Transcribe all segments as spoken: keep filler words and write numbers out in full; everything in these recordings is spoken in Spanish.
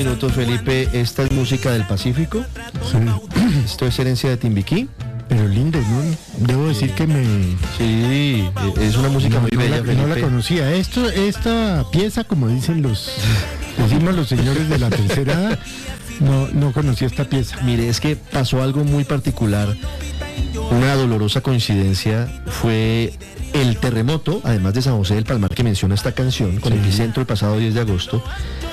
Minutos, Felipe, esta es música del Pacífico. Sí. Esto es herencia de Timbiquí. Pero lindo, ¿no? Debo decir que me... Sí, es una música no, muy no bella, la, Felipe. no la conocía. Esto, esta pieza, como dicen los, decimos los señores de la tercera edad, no, no conocía esta pieza. Mire, es que pasó algo muy particular. Una dolorosa coincidencia fue el terremoto, además de San José del Palmar, que menciona esta canción, con Sí. epicentro el pasado diez de agosto.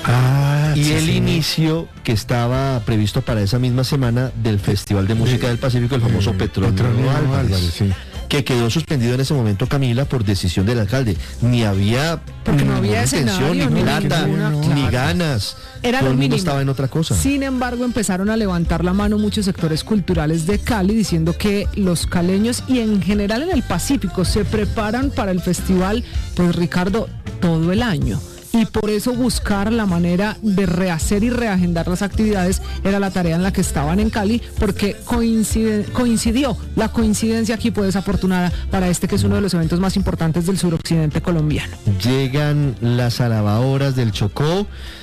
Ah, Y sí, el sí. inicio que estaba previsto para esa misma semana del Festival de Música del Pacífico, el famoso Eh, Petronio, Petronio Álvarez, Álvarez, sí. que quedó suspendido en ese momento, Camila, por decisión del alcalde. Ni había Porque no había intención, escenario, ni ni plata, ninguna, ni claro. ganas. Era Todo lo el mundo mínimo. estaba en otra cosa. Sin embargo, empezaron a levantar la mano muchos sectores culturales de Cali diciendo que los caleños y en general en el Pacífico se preparan para el festival, pues Ricardo, todo el año. Y por eso buscar la manera de rehacer y reagendar las actividades era la tarea en la que estaban en Cali, porque coincide, coincidió, la coincidencia aquí fue desafortunada para este que es uno de los eventos más importantes del suroccidente colombiano. Llegan las alabadoras del Chocó,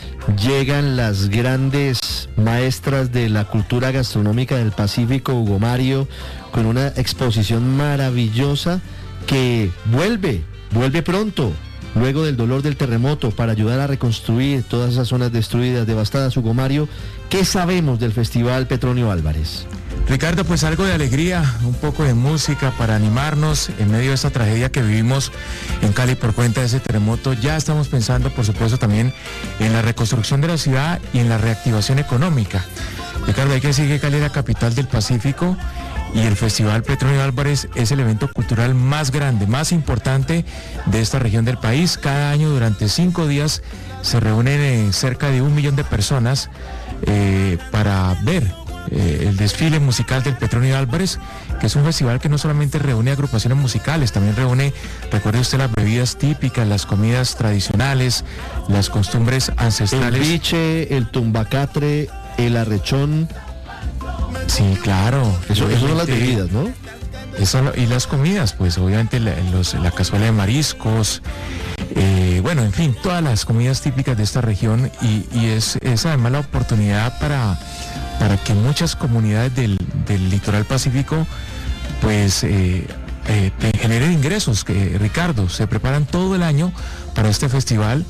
llegan las grandes maestras de la cultura gastronómica del Pacífico, Hugo Mario, con una exposición maravillosa que vuelve, vuelve pronto, luego del dolor del terremoto, para ayudar a reconstruir todas esas zonas destruidas, devastadas. Hugo Mario, ¿qué sabemos del Festival Petronio Álvarez? Ricardo, pues algo de alegría, un poco de música para animarnos en medio de esta tragedia que vivimos en Cali por cuenta de ese terremoto. Ya estamos pensando, por supuesto, también en la reconstrucción de la ciudad y en la reactivación económica. Ricardo, hay que decir que Cali es la capital del Pacífico y el Festival Petronio Álvarez es el evento cultural más grande, más importante de esta región del país. Cada año durante cinco días se reúnen eh, cerca de un millón de personas eh, para ver Eh, el desfile musical del Petronio Álvarez, que es un festival que no solamente reúne agrupaciones musicales, también reúne, recuerde usted, las bebidas típicas, las comidas tradicionales, las costumbres El ancestrales. biche, el tumbacatre, el arrechón, Sí, claro. eso, eso son las Obviamente, bebidas, ¿no? eso lo- y las comidas, pues obviamente la, los- la cazuela de mariscos, eh, bueno, en fin, todas las comidas típicas de esta región y, y es, es además la oportunidad para, para que muchas comunidades del, del litoral pacífico pues eh, eh, te generen ingresos, que Ricardo, se preparan todo el año para este festival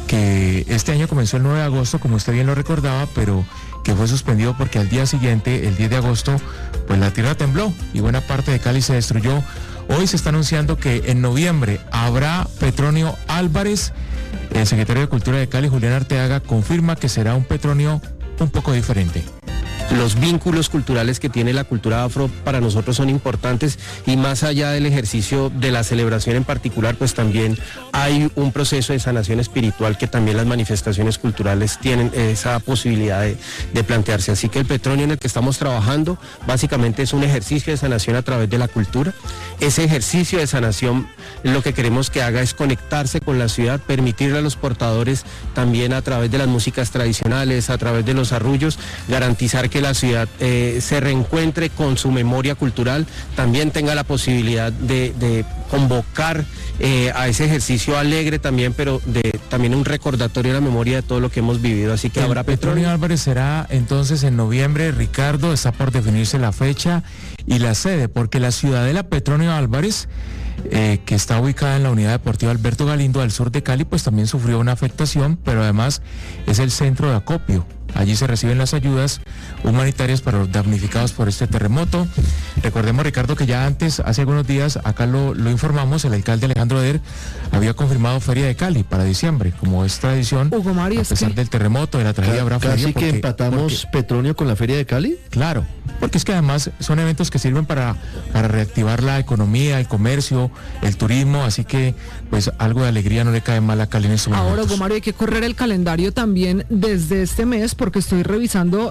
que este año comenzó el nueve de agosto, como usted bien lo recordaba, pero que fue suspendido porque al día siguiente, el diez de agosto, pues la tierra tembló y buena parte de Cali se destruyó. Hoy se está anunciando que en noviembre habrá Petronio Álvarez. El secretario de Cultura de Cali, Julián Arteaga, confirma que será un Petronio un poco diferente. Los vínculos culturales que tiene la cultura afro para nosotros son importantes y más allá del ejercicio de la celebración en particular, pues también hay un proceso de sanación espiritual que también las manifestaciones culturales tienen esa posibilidad de, de plantearse. Así que el Petronio en el que estamos trabajando básicamente es un ejercicio de sanación a través de la cultura. Ese ejercicio de sanación lo que queremos que haga es conectarse con la ciudad, permitirle a los portadores también a través de las músicas tradicionales, a través de los arrullos, garantizar que la ciudad eh, se reencuentre con su memoria cultural, también tenga la posibilidad de, de convocar eh, a ese ejercicio alegre también, pero de también un recordatorio de la memoria de todo lo que hemos vivido. Así que El habrá Petronio Petronio. Álvarez será entonces en noviembre. Ricardo, está por definirse la fecha y la sede, porque la ciudadela Petronio Álvarez, eh, que está ubicada en la unidad deportiva Alberto Galindo al sur de Cali, pues también sufrió una afectación, pero además es el centro de acopio. Allí se reciben las ayudas humanitarias para los damnificados por este terremoto. Recordemos, Ricardo, que ya antes, hace algunos días, acá lo, lo informamos, el alcalde Alejandro Eder había confirmado Feria de Cali para diciembre, como es tradición. Hugo Mario, a es pesar que- del terremoto, de la tragedia, habrá feria. Casi que porque- empatamos porque- Petronio con la Feria de Cali. Claro, porque es que además son eventos que sirven para, para reactivar la economía, el comercio, el turismo, así que pues algo de alegría no le cae mal a Cali en estos momentos. Ahora, Hugo Mario, hay que correr el calendario también desde este mes porque estoy revisando en la cuenta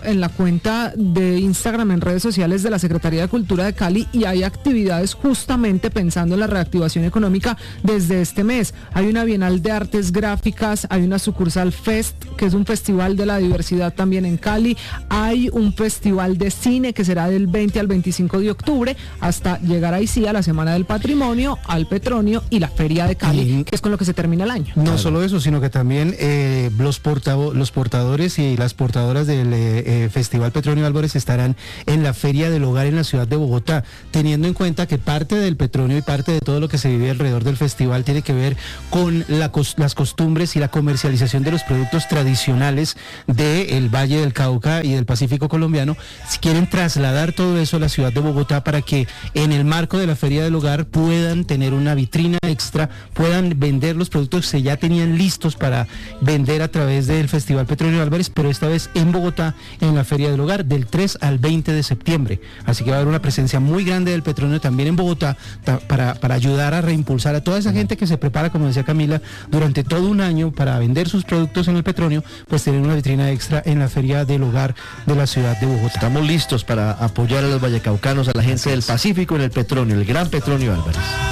cuenta de Instagram en redes sociales de la Secretaría de Cultura de Cali y hay actividades justamente pensando en la reactivación económica desde este mes. Hay una Bienal de Artes Gráficas, hay una sucursal Fest, que es un festival de la diversidad también en Cali, hay un festival de cine que será del veinte al veinticinco de octubre, hasta llegar ahí sí a la Semana del Patrimonio, al Petronio y la Feria de Cali, y, que es con lo que se termina el año. No claro. solo eso, sino que también eh, los, portavo- los portadores y las portadoras del eh, Festival Petronio Álvarez estarán en la Feria del Hogar en la ciudad de Bogotá, teniendo en cuenta que parte del Petronio y parte de todo lo que se vive alrededor del festival tiene que ver con la cos- las costumbres y la comercialización de los productos tradicionales del Valle del Cauca y del Pacífico colombiano. Si quieren trasladar todo eso a la ciudad de Bogotá para que en el marco de la Feria del Hogar puedan tener una vitrina extra, puedan vender los productos que ya tenían listos para vender a través del Festival Petronio Álvarez, pero esta vez en Bogotá, en la Feria del Hogar, del tres al veinte de septiembre. Así que va a haber una presencia muy grande del Petronio también en Bogotá ta, para, para ayudar a reimpulsar a toda esa gente que se prepara, como decía Camila, durante todo un año para vender sus productos en el Petronio, pues tener una vitrina extra en la Feria del Hogar de la ciudad de Bogotá. Estamos listos para apoyar a los vallecaucanos, a la gente del Pacífico en el Petronio, el Gran Petronio Álvarez.